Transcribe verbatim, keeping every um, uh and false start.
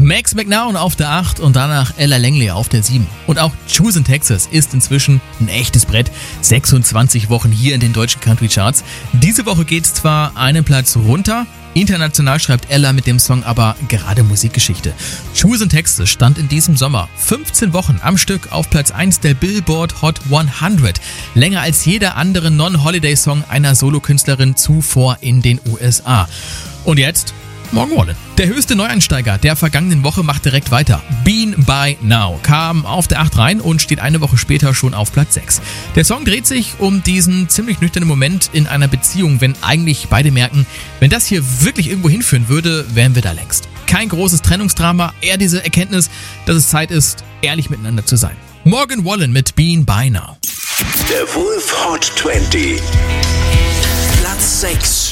Max McNown auf der acht und danach Ella Langley auf der sieben. Und auch Choose in Texas ist inzwischen ein echtes Brett. sechsundzwanzig Wochen hier in den deutschen Country Charts. Diese Woche geht's zwar einen Platz runter, international schreibt Ella mit dem Song aber gerade Musikgeschichte. Choose in Texas stand in diesem Sommer fünfzehn Wochen am Stück auf Platz eins der Billboard Hot hundert. Länger als jeder andere Non-Holiday-Song einer Solokünstlerin zuvor in den U S A. Und jetzt Morgan Wallen. Der höchste Neueinsteiger der vergangenen Woche macht direkt weiter. Been by Now kam auf der acht rein und steht eine Woche später schon auf Platz sechs. Der Song dreht sich um diesen ziemlich nüchternen Moment in einer Beziehung, wenn eigentlich beide merken, wenn das hier wirklich irgendwo hinführen würde, wären wir da längst. Kein großes Trennungsdrama, eher diese Erkenntnis, dass es Zeit ist, ehrlich miteinander zu sein. Morgan Wallen mit Been by Now. Der Wolf Hot zwanzig. Platz sechs.